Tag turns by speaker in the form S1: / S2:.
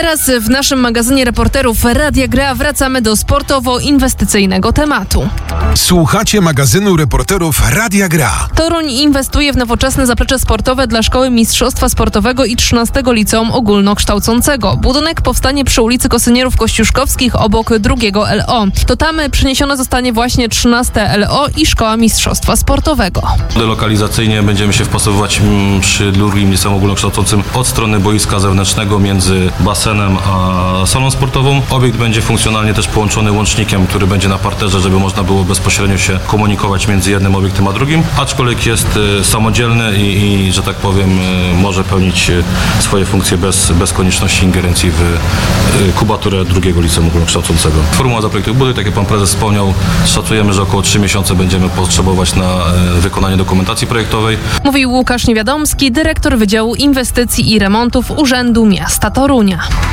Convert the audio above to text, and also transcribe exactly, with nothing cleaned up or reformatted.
S1: teraz w naszym magazynie reporterów Radia Gra wracamy do sportowo-inwestycyjnego tematu.
S2: Słuchacie magazynu reporterów Radia Gra.
S1: Toruń inwestuje w nowoczesne zaplecze sportowe dla Szkoły Mistrzostwa Sportowego i trzynastego Liceum Ogólnokształcącego. Budynek powstanie przy ulicy Kosynierów Kościuszkowskich obok drugiego L O. To tam przeniesione zostanie właśnie trzynaste L O i Szkoła Mistrzostwa Sportowego.
S3: Lokalizacyjnie będziemy się wpasowywać przy drugim Liceum Ogólnokształcącym od strony boiska zewnętrznego między basenem a salą sportową. Obiekt będzie funkcjonalnie też połączony łącznikiem, który będzie na parterze, żeby można było bezpośrednio się komunikować między jednym obiektem a drugim, aczkolwiek jest samodzielny i, i że tak powiem, może pełnić swoje funkcje bez, bez konieczności ingerencji w kubaturę drugiego Liceum Ogólnokształcącego. Formuła zaprojektuje budynek, tak jak pan prezes wspomniał, szacujemy, że około trzy miesiące będziemy potrzebować na wykonanie dokumentacji projektowej.
S1: Mówił Łukasz Niewiadomski, dyrektor Wydziału Inwestycji i Remontów Urzędu Miasta Torunia.